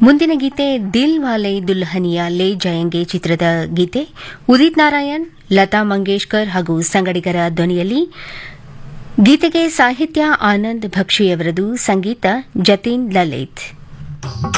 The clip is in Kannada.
ಮುಂದಿನ ಗೀತೆ ದಿಲ್ ವಾಲೆ ದುಲ್ಹನಿಯಾ ಲೇ ಜಾಯೆಂಗೆ ಚಿತ್ರದ ಗೀತೆ ಉದಿತ್ ನಾರಾಯಣ್, ಲತಾ ಮಂಗೇಶ್ಕರ್ ಹಾಗೂ ಸಂಗಡಿಗರ ಧ್ವನಿಯಲ್ಲಿ. ಗೀತೆಗೆ ಸಾಹಿತ್ಯ ಆನಂದ್ ಭಕ್ಷಿಯವರದು, ಸಂಗೀತ ಜತೀನ್ ಲಲಿತ್.